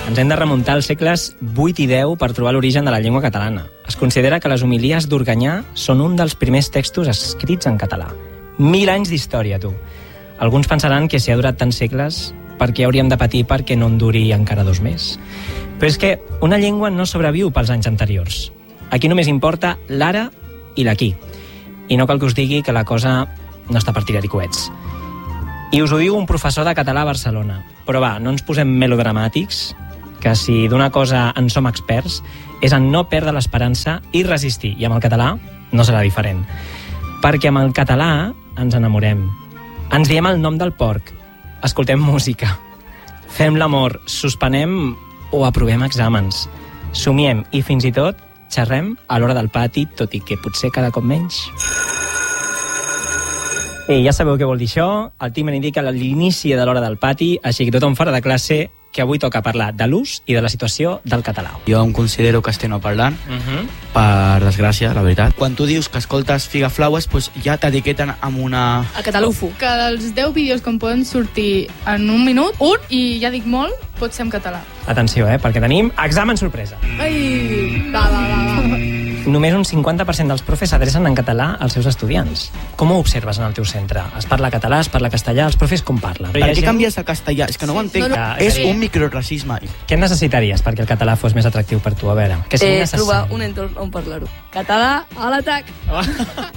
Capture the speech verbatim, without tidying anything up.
Ens hem de remuntar als segles vuit i deu per trobar l'origen de la llengua catalana. Es considera que les homilies d'Organyà són un dels primers textos escrits en català. Mil anys d'història, tu. Alguns pensaran que si ha durat tants segles, per què hauríem de patir perquè no en duri encara dos més? Però és que una llengua no sobreviu pels anys anteriors. Aquí només importa l'ara i l'aquí. I no cal que us digui que la cosa no està per tirar-hi coets. I us ho diu un professor de català a Barcelona. Però va, no ens posem melodramàtics, que si d'una cosa en som experts és en no perdre l'esperança i resistir. I amb el català no serà diferent. Perquè amb el català ens enamorem. Ens diem el nom del porc. Escoltem música. Fem l'amor. Suspenem o aprovem exàmens. Somiem i fins i tot xerrem a l'hora del pati, tot i que potser cada cop menys. I ja sabeu què vol dir això. El timer indica l'inici de l'hora del pati, així que tothom fora de classe, que avui toca parlar de l'ús i de la situació del català. Jo em considero castellanoparlant, Uh-huh. per desgràcia, la veritat. Quan tu dius que escoltes Figaflaues, doncs ja t'etiqueten amb una... A catalufo. Que dels deu vídeos que em poden sortir en un minut, un, i ja dic molt, pot ser en català. Atenció, eh, perquè tenim examen sorpresa. Ai, va, va, va, va. Només un cinquanta per cent dels profes s'adrecen en català als seus estudiants. Com ho observes en el teu centre? Es parla català, es parla castellà, els profes com parlen? Per què canvies a castellà? És que no ho entenc. no, no. És Sí. un microracisme. Què necessitaries perquè el català fos més atractiu per tu? A veure, què sigui Eh, necessari? trobar un entorn on parlar-ho. Català, a l'atac!